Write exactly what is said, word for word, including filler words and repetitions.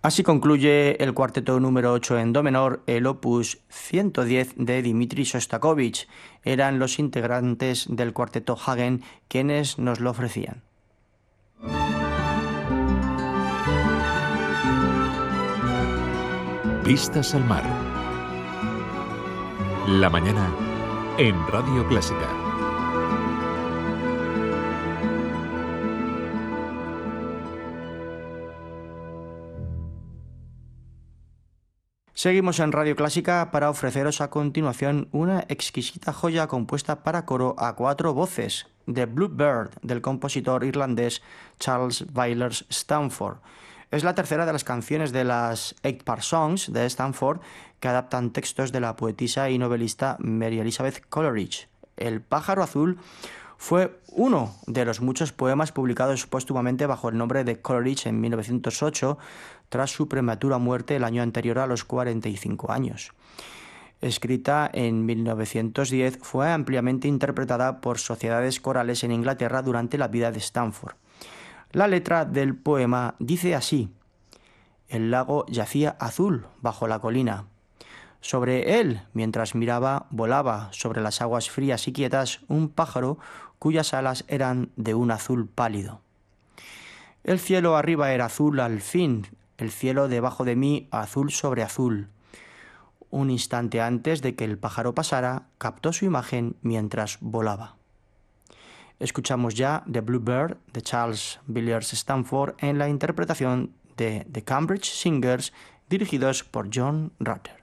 Así concluye el cuarteto número ocho en do menor, el opus ciento diez de Dmitri Shostakovich. Eran los integrantes del cuarteto Hagen quienes nos lo ofrecían. Vistas al mar. La mañana en Radio Clásica. Seguimos en Radio Clásica para ofreceros a continuación una exquisita joya compuesta para coro a cuatro voces, The Bluebird, del compositor irlandés Charles Villiers Stanford. Es la tercera de las canciones de las Eight Part Songs de Stanford que adaptan textos de la poetisa y novelista Mary Elizabeth Coleridge. El pájaro azul fue uno de los muchos poemas publicados póstumamente bajo el nombre de Coleridge en mil novecientos ocho, tras su prematura muerte el año anterior a los cuarenta y cinco años. Escrita en mil novecientos diez, fue ampliamente interpretada por sociedades corales en Inglaterra durante la vida de Stanford. La letra del poema dice así: el lago yacía azul bajo la colina. Sobre él, mientras miraba, volaba sobre las aguas frías y quietas un pájaro cuyas alas eran de un azul pálido. El cielo arriba era azul al fin, el cielo debajo de mí azul sobre azul. Un instante antes de que el pájaro pasara, captó su imagen mientras volaba. Escuchamos ya The Bluebird de Charles Villiers Stanford en la interpretación de The Cambridge Singers, dirigidos por John Rutter.